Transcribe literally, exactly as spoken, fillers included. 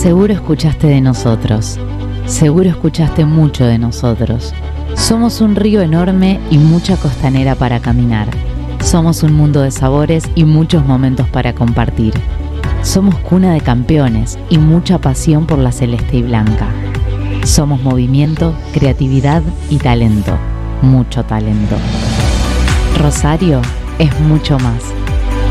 Seguro escuchaste de nosotros, seguro escuchaste mucho de nosotros. Somos un río enorme y mucha costanera para caminar. Somos un mundo de sabores y muchos momentos para compartir. Somos cuna de campeones y mucha pasión por la celeste y blanca. Somos movimiento, creatividad y talento, mucho talento. Rosario es mucho más.